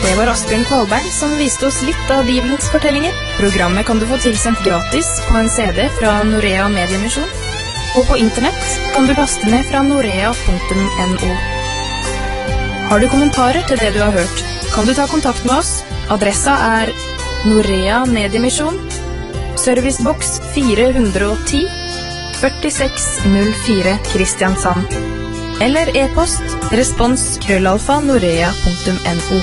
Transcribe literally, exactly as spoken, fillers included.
Det var Asbjørn Kvalberg som viste oss litt av Bibelens fortellinger. Programmet kan du få tilsendt gratis på en C D fra Norea Mediemisjon, og på internett kan du laste ned fra norea punktum no. Har du kommentarer til det du har hørt, kan du ta kontakt med oss. Adressa er Norea Mediemisjon, serviceboks fire hundre og ti, førtiseks null fire Kristiansand. Eller e-post respons krøllalfa norea punktum no.